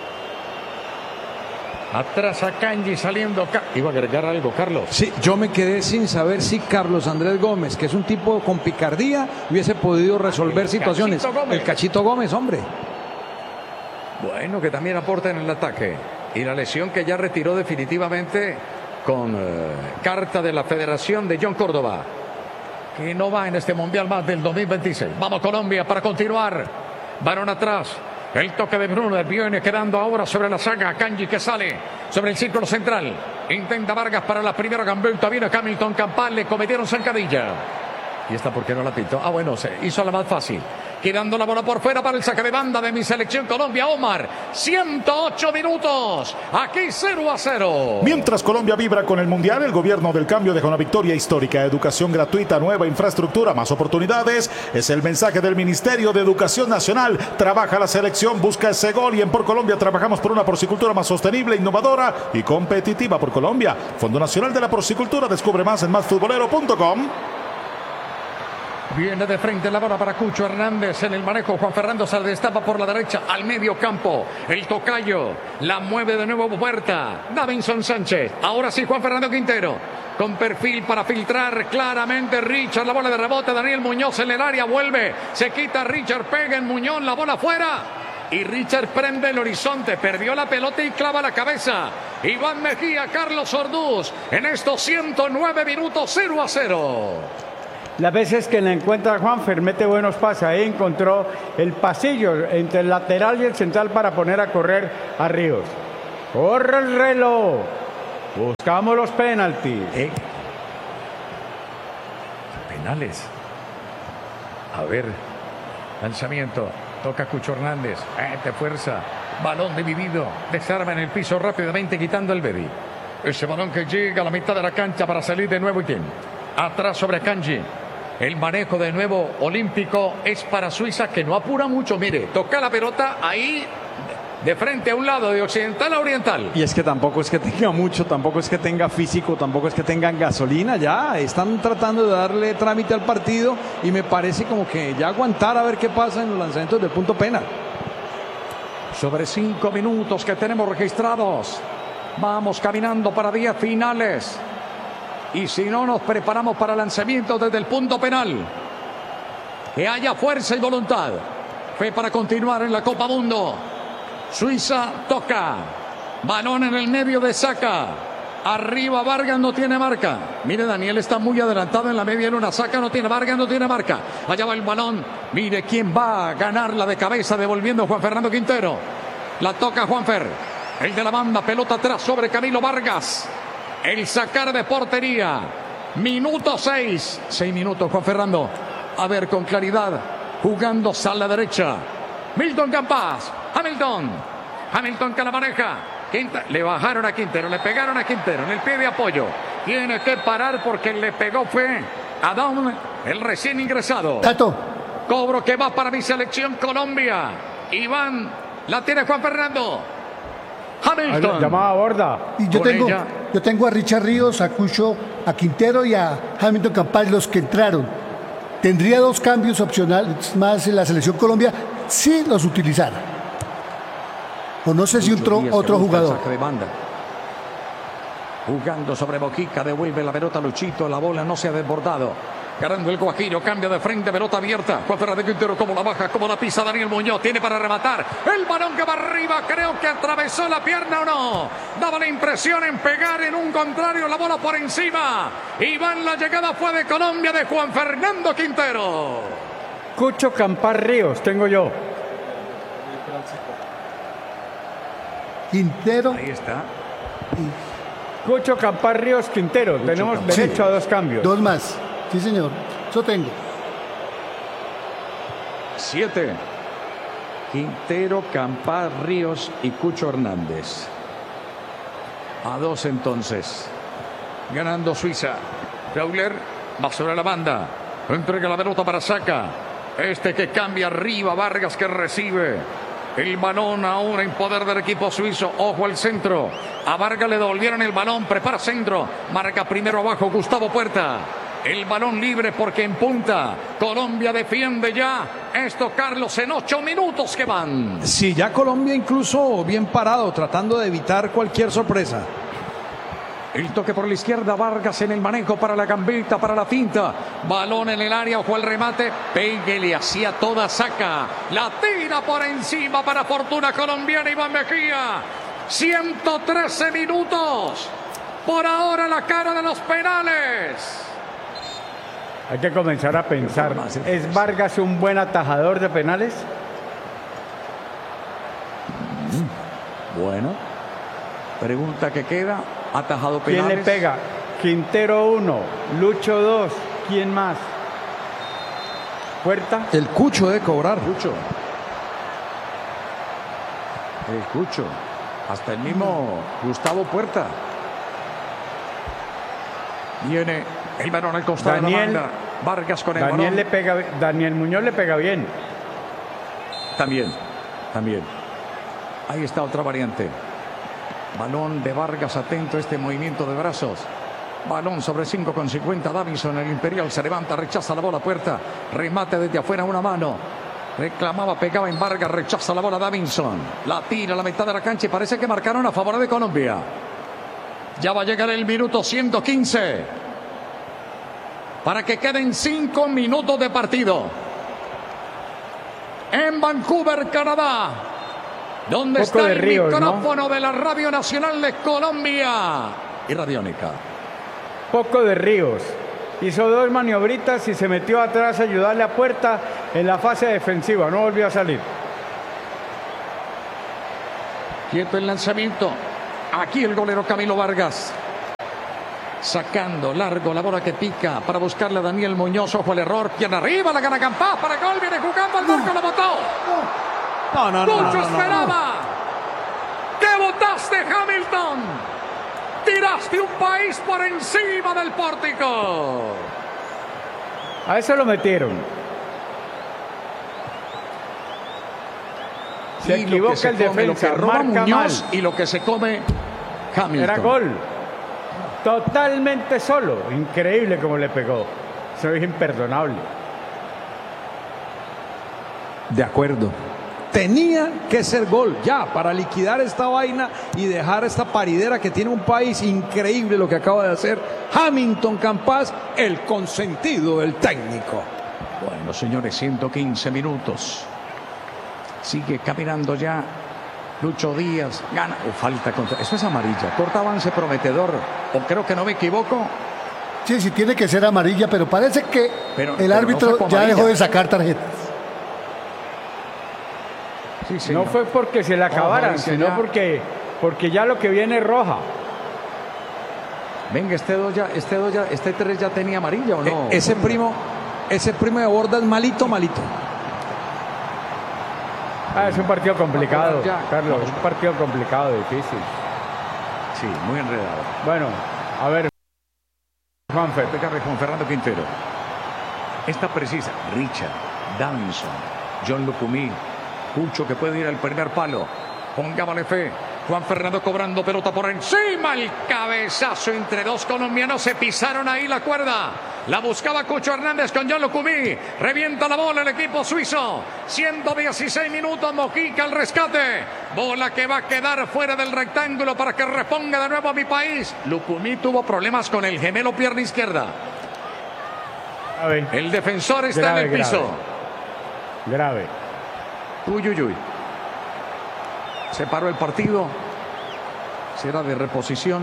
Atrás a Kanji saliendo. ¿Iba a agregar algo, Carlos? Sí, yo me quedé sin saber si Carlos Andrés Gómez, que es un tipo con picardía, hubiese podido resolver situaciones. El Cachito Gómez, hombre. Bueno, que también aporta en el ataque. Y la lesión que ya retiró definitivamente con carta de la Federación de John Córdoba, que no va en este Mundial más del 2026. Vamos Colombia para continuar. Varón atrás. El toque de Brunner viene quedando ahora sobre la saga. Kanji que sale sobre el círculo central. Intenta Vargas para la primera gambeta. Viene Hamilton Campal. Le cometieron zancadilla. ¿Y esta por qué no la pitó? Ah, bueno, se hizo la más fácil. Quedando la bola por fuera para el saque de banda de mi selección Colombia. Omar, 108 minutos. Aquí 0-0. Mientras Colombia vibra con el Mundial, el gobierno del cambio deja una victoria histórica. Educación gratuita, nueva infraestructura, más oportunidades. Es el mensaje del Ministerio de Educación Nacional. Trabaja la selección, busca ese gol y en Por Colombia trabajamos por una porcicultura más sostenible, innovadora y competitiva. Por Colombia, Fondo Nacional de la Porcicultura. Descubre más en másfutbolero.com. Viene de frente la bola para Cucho Hernández en el manejo. Juan Fernando se destapa por la derecha al medio campo. El tocayo la mueve de nuevo Puerta. Davinson Sánchez. Ahora sí Juan Fernando Quintero. Con perfil para filtrar claramente Richard. La bola de rebote. Daniel Muñoz en el área. Vuelve. Se quita Richard. Pega en Muñoz. La bola fuera. Y Richard prende el horizonte. Perdió la pelota y clava la cabeza. Iván Mejía, Carlos Orduz. En estos 109 minutos 0-0. Las veces que la encuentra Juanfer, mete buenos pases. Ahí encontró el pasillo entre el lateral y el central para poner a correr a Ríos. Corre el reloj. Buscamos los penaltis. Penales. A ver. Lanzamiento. Toca Cucho Hernández. De fuerza. Balón dividido. Desarma en el piso rápidamente quitando el Bedi. Ese balón que llega a la mitad de la cancha para salir de nuevo. ¿Y quién? Atrás sobre Kanji. El manejo de nuevo olímpico es para Suiza, que no apura mucho. Mire, toca la pelota ahí de frente a un lado, de occidental a oriental. Y es que tampoco es que tenga mucho, tampoco es que tenga físico, tampoco es que tengan gasolina. Ya están tratando de darle trámite al partido y me parece como que ya aguantar a ver qué pasa en los lanzamientos del punto penal. Sobre 5 minutos que tenemos registrados. Vamos caminando para 10 finales. Y si no, nos preparamos para lanzamiento desde el punto penal. Que haya fuerza y voluntad. Fue para continuar en la Copa Mundo. Suiza toca. Balón en el medio de Saca. Arriba Vargas, no tiene marca. Mire, Daniel está muy adelantado en la media luna. Saca, no tiene Vargas, no tiene marca. Allá va el balón. Mire quién va a ganarla de cabeza, devolviendo Juan Fernando Quintero. La toca Juanfer. El de la banda, pelota atrás sobre Camilo Vargas. El sacar de portería. Minuto 6. 6 minutos, Juan Fernando. A ver, con claridad. Jugándose a la derecha. Milton Campas. Hamilton que la maneja. Le bajaron a Quintero. Le pegaron a Quintero en el pie de apoyo. Tiene que parar porque le pegó fue Adam, el recién ingresado. Tato. Cobro que va para mi selección Colombia. Iván. La tiene Juan Fernando. Hamilton. Llamada borda. Y yo tengo a Richard Ríos, a Cucho, a Quintero y a Hamilton Campas, los que entraron. Tendría 2 cambios opcionales más en la selección Colombia si los utilizara. O no sé si otro jugador. Jugando sobre Mojica, devuelve la pelota Luchito, la bola no se ha desbordado. Ganando el Guajiro, cambia de frente, pelota abierta. Juan Fernando Quintero, como la baja, como la pisa Daniel Muñoz, tiene para rematar. El balón que va arriba, creo que atravesó la pierna o no. Daba la impresión en pegar en un contrario, la bola por encima. Iván, la llegada fue de Colombia, de Juan Fernando Quintero. Cucho Campas Ríos, tengo yo. Quintero. Ahí está. Cucho Campas Ríos Quintero. Tenemos derecho a 2 cambios. 2 más. Sí, señor. Eso tengo. 7. Quintero, Campas, Ríos y Cucho Hernández. A 2 entonces. Ganando Suiza. Fauler va sobre la banda. Entrega la pelota para Saca. Este que cambia arriba. Vargas que recibe. El balón ahora en poder del equipo suizo. Ojo al centro. A Vargas le devolvieron el balón. Prepara centro. Marca primero abajo Gustavo Puerta. El balón libre porque en punta. Colombia defiende ya. Esto, Carlos, en 8 minutos que van. Sí, ya Colombia incluso bien parado, tratando de evitar cualquier sorpresa. El toque por la izquierda, Vargas en el manejo para la gambeta, para la finta. Balón en el área, ojo al remate. Péguele hacia toda Saca. La tira por encima para fortuna colombiana Iván Mejía. 113 minutos. Por ahora la cara de los penales. Hay que comenzar a pensar. ¿Es Vargas un buen atajador de penales? Bueno. Pregunta que queda. Atajado penales. ¿Quién le pega? Quintero 1, Lucho 2. ¿Quién más? Puerta. El Cucho de cobrar. El Cucho. Hasta el mismo Gustavo Puerta. Viene el balón al costado de la banda. Vargas con el balón. Daniel Muñoz le pega bien. También. Ahí está otra variante. Balón de Vargas, atento a este movimiento de brazos. Balón sobre 5,50. Davinson, el Imperial, se levanta, rechaza la bola, Puerta. Remate desde afuera, una mano. Reclamaba, pegaba en Vargas, rechaza la bola Davinson. La tira a la mitad de la cancha y parece que marcaron a favor de Colombia. Ya va a llegar el minuto 115. Para que queden 5 minutos de partido. En Vancouver, Canadá. Donde está el micrófono de la Radio Nacional de Colombia y Radiónica. Poco de Ríos. Hizo 2 maniobritas y se metió atrás a ayudarle a Puerta en la fase defensiva. No volvió a salir. Quieto el lanzamiento. Aquí el golero Camilo Vargas. Sacando largo la bola que pica para buscarle a Daniel Muñoz. Ojo el error. Pierna arriba, la gana Campás para gol. Viene jugando al marco, lo botó. Mucho esperaba. ¿Qué votaste, Hamilton? Tiraste un país por encima del pórtico. A eso lo metieron. Se equivoca el defensa, marca Muñoz mal. Y lo que se come Hamilton. Era gol. Totalmente solo. Increíble como le pegó. Eso es imperdonable. De acuerdo. Tenía que ser gol ya para liquidar esta vaina y dejar esta paridera que tiene un país. Increíble lo que acaba de hacer Hamilton Campás, el consentido del técnico. Bueno, señores, 115 minutos. Sigue caminando ya Lucho Díaz. Gana. Falta contra. Eso es amarilla. Corta avance prometedor. O creo que no me equivoco. Sí, tiene que ser amarilla, pero parece que el árbitro no ya dejó de sacar tarjetas. Sí, no fue porque se le acabaran, sino porque ya lo que viene es roja. Venga, este 3 ya tenía amarilla o no. Ese primo de Borda es malito. Es un partido complicado, Carlos. Es un partido complicado, difícil. Sí, muy enredado. Bueno, a ver, Juanfer. Juan Fernando Quintero. Esta precisa. Richard, Davinson, John Lucumí, Cucho que puede ir al primer palo. Pongámosle fe. Juan Fernando cobrando pelota por encima. El cabezazo entre dos colombianos. Se pisaron ahí la cuerda. La buscaba Cucho Hernández con John Lucumí. Revienta la bola el equipo suizo. 116 minutos. Mojica al rescate. Bola que va a quedar fuera del rectángulo para que reponga de nuevo a mi país. Lucumí tuvo problemas con el gemelo pierna izquierda. El defensor está en el piso. Grave. Uy. Se paró el partido. Será de reposición.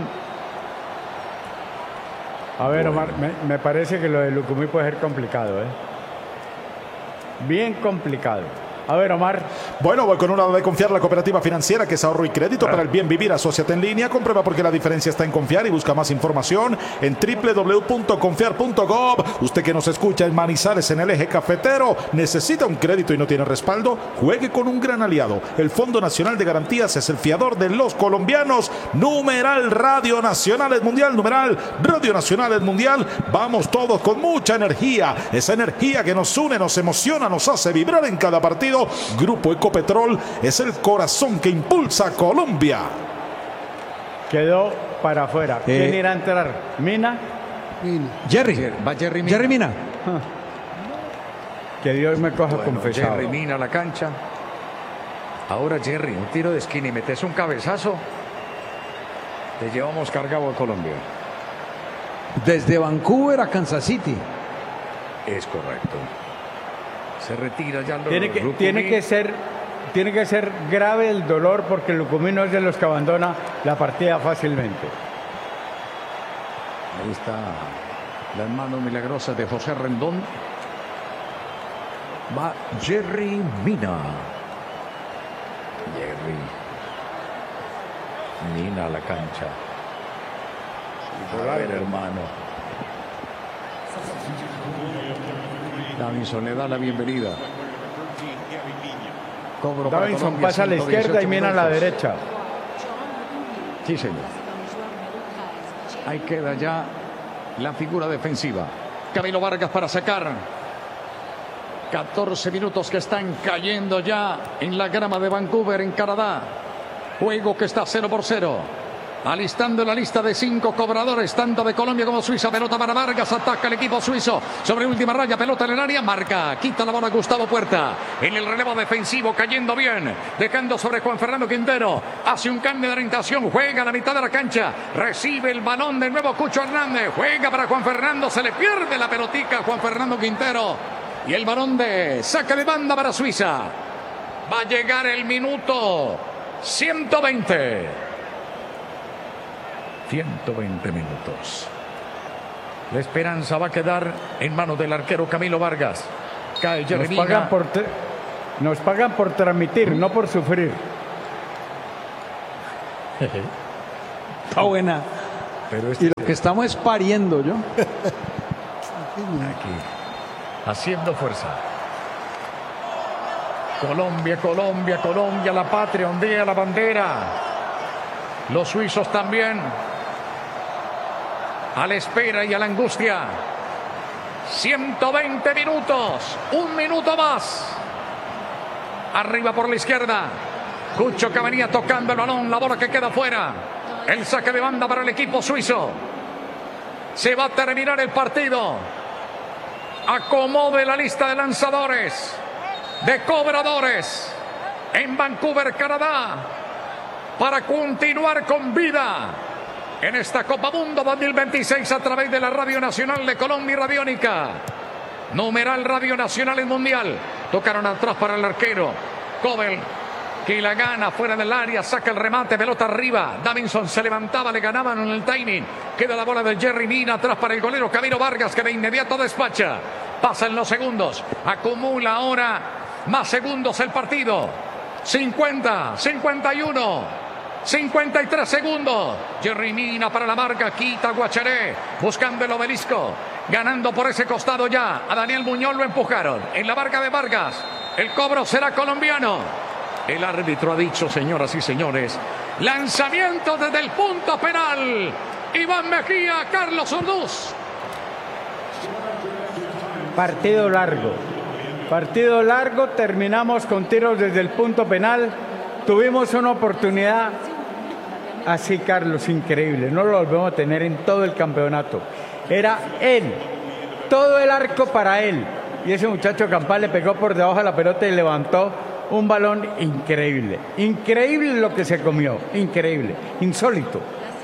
A ver, Omar, me parece que lo de Lucumí puede ser complicado, ¿eh? Bien complicado. A ver, Omar. Bueno, voy con una de confiar, la cooperativa financiera que es ahorro y crédito para el bien vivir. Asóciate en línea, comprueba porque la diferencia está en confiar y busca más información en www.confiar.gov. Usted que nos escucha en Manizales, en el eje cafetero, necesita un crédito y no tiene respaldo, juegue con un gran aliado. El Fondo Nacional de Garantías es el fiador de los colombianos. Numeral Radio Nacional es Mundial, numeral Radio Nacional es Mundial. Vamos todos con mucha energía, esa energía que nos une, nos emociona, nos hace vibrar en cada partido. Grupo Ecopetrol es el corazón que impulsa a Colombia. Quedó para afuera. ¿Quién irá a entrar? ¿Mina? Jerry. Va Jerry Mina. Jerry Mina. Que Dios me coja confesado. Jerry Mina a la cancha. Ahora Jerry, un tiro de esquina y metes un cabezazo. Te llevamos cargado a Colombia. Desde Vancouver a Kansas City. Es correcto. Se retira ya. Tiene que ser grave el dolor porque Lucumí no es de los que abandona la partida fácilmente. Ahí está las manos milagrosas de José Rendón. Va Jerry Mina. Jerry Mina a la cancha. A ver, hermano. Davinson le da la bienvenida. Cobro para Davinson Colombia, pasa a la izquierda y Mina a la minutos. derecha. Sí, señor. Ahí queda ya la figura defensiva. Camilo Vargas para sacar. 14 minutos que están cayendo ya en la grama de Vancouver, en Canadá. Juego que está 0-0. Alistando la lista de 5 cobradores, tanto de Colombia como Suiza. Pelota para Vargas, ataca el equipo suizo. Sobre última raya, pelota en el área, marca. Quita la bola Gustavo Puerta. En el relevo defensivo, cayendo bien. Dejando sobre Juan Fernando Quintero. Hace un cambio de orientación, juega a la mitad de la cancha. Recibe el balón de nuevo Cucho Hernández. Juega para Juan Fernando, se le pierde la pelotica a Juan Fernando Quintero. Y el balón de saque de banda para Suiza. Va a llegar el minuto 120. 120 minutos. La esperanza va a quedar en manos del arquero Camilo Vargas. Cae Jerry Mina. Nos pagan por transmitir, no por sufrir. Está buena. Pero Y lo que estamos es pariendo, yo. aquí, haciendo fuerza. Colombia, Colombia, Colombia, la patria, ondea la bandera. Los suizos también. A la espera y a la angustia. 120 minutos. Un minuto más. Arriba por la izquierda. Cucho que venía tocando el balón. La bola que queda fuera. El saque de banda para el equipo suizo. Se va a terminar el partido. Acomode la lista de lanzadores. De cobradores. En Vancouver, Canadá. Para continuar con vida en esta Copa Mundo 2026 a través de la Radio Nacional de Colombia y Radiónica. Numeral Radio Nacional en Mundial. Tocaron atrás para el arquero Cobel, que la gana fuera del área, saca el remate, pelota arriba. Davinson se levantaba, le ganaban en el timing. Queda la bola del Jerry Mina atrás para el golero Camilo Vargas, que de inmediato despacha. Pasan los segundos, acumula ahora más segundos el partido. 50, 51. 53 segundos. Jerry Mina para la marca. Quita Guacharé. Buscando el obelisco. Ganando por ese costado ya. A Daniel Muñoz lo empujaron. En la marca de Vargas. El cobro será colombiano. El árbitro ha dicho, señoras y señores, lanzamiento desde el punto penal. Iván Mejía, Carlos Orduz. Partido largo. Partido largo. Terminamos con tiros desde el punto penal. Tuvimos una oportunidad así, Carlos, increíble. No lo volvemos a tener en todo el campeonato. Era él, todo el arco para él. Y ese muchacho Campal le pegó por debajo de la pelota y levantó un balón increíble. Increíble lo que se comió. Increíble. Insólito.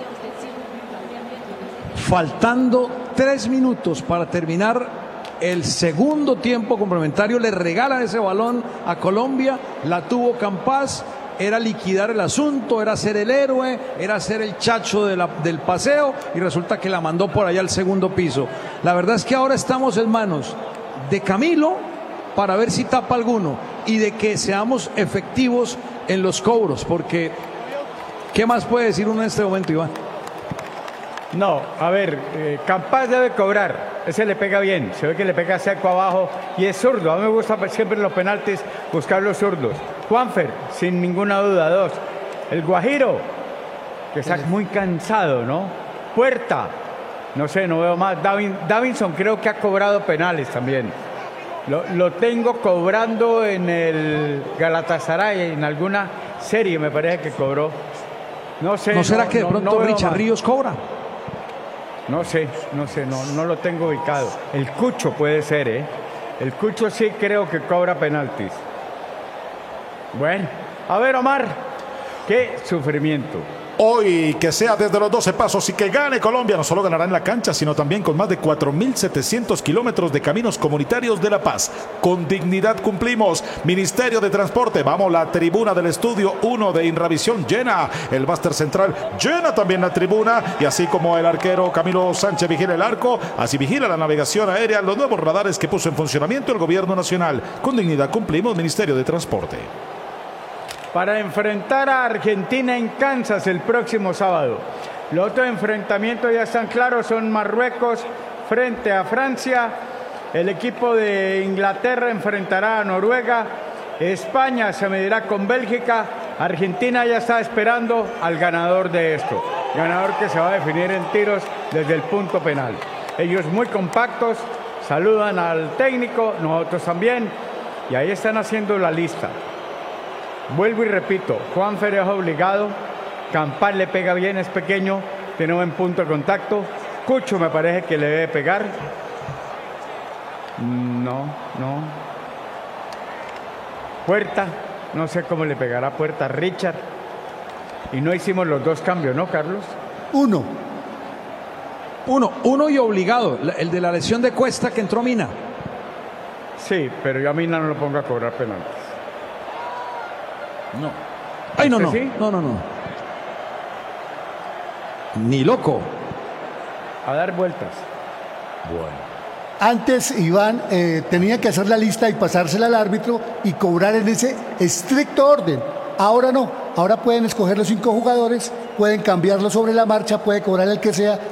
Faltando 3 minutos para terminar el segundo tiempo complementario, le regalan ese balón a Colombia. La tuvo Campas. Era liquidar el asunto, era ser el héroe, era ser el chacho del paseo, y resulta que la mandó por allá al segundo piso. La verdad es que ahora estamos en manos de Camilo para ver si tapa alguno y de que seamos efectivos en los cobros, porque ¿qué más puede decir uno en este momento, Iván? No, a ver, Campas debe cobrar, ese le pega bien, se ve que le pega seco abajo y es zurdo. A mí me gusta siempre en los penaltis buscar los zurdos. Juanfer, sin ninguna duda, 2. El Guajiro, que está muy cansado, ¿no? Puerta, no sé, no veo más. Davinson creo que ha cobrado penales también. Lo tengo cobrando en el Galatasaray, en alguna serie me parece que cobró. No sé. ¿No será que de pronto Richard Ríos cobra? No sé, no lo tengo ubicado. El Cucho puede ser, ¿eh? El Cucho sí creo que cobra penaltis. Bueno, a ver, Omar, qué sufrimiento. Hoy que sea desde los 12 pasos y que gane Colombia. No solo ganará en la cancha, sino también con más de 4.700 kilómetros de caminos comunitarios de La Paz. Con dignidad cumplimos. Ministerio de Transporte. Vamos, la tribuna del estudio 1 de Inravisión llena. El máster central llena también la tribuna. Y así como el arquero Camilo Sánchez vigila el arco, así vigila la navegación aérea, los nuevos radares que puso en funcionamiento el gobierno nacional. Con dignidad cumplimos, Ministerio de Transporte. Para enfrentar a Argentina en Kansas el próximo sábado. Los otros enfrentamientos ya están claros, son Marruecos frente a Francia El equipo de Inglaterra enfrentará a Noruega. España se medirá con Bélgica. Argentina ya está esperando al ganador de esto. Ganador que se va a definir en tiros desde el punto penal. Ellos muy compactos, saludan al técnico, nosotros también. Y ahí están haciendo la lista. Vuelvo y repito, Juanfer es obligado. Campal le pega bien, es pequeño, tiene buen punto de contacto. Cucho me parece que le debe pegar. No. Puerta, no sé cómo le pegará Puerta. Richard. Y no hicimos los dos cambios, ¿no, Carlos? Uno y obligado. El de la lesión de Cuesta que entró Mina. Sí, pero yo a Mina no lo pongo a cobrar penaltis. No. Ay, no. ¿Sí? No. Ni loco. A dar vueltas. Bueno. Antes, Iván, tenía que hacer la lista y pasársela al árbitro y cobrar en ese estricto orden. Ahora no. Ahora pueden escoger los 5 jugadores, pueden cambiarlo sobre la marcha, puede cobrar el que sea